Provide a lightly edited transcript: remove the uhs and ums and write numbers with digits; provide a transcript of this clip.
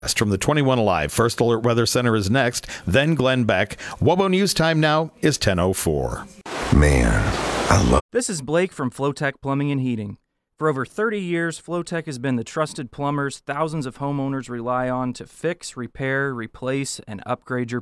From the 21 Alive First Alert Weather Center is next, then Glenn Beck. WOBO News time now is 10:04. Man, I love. This is Blake from Flowtech Plumbing and Heating. For over 30 years, Flowtech has been the trusted plumbers thousands of homeowners rely on to fix, repair, replace, and upgrade your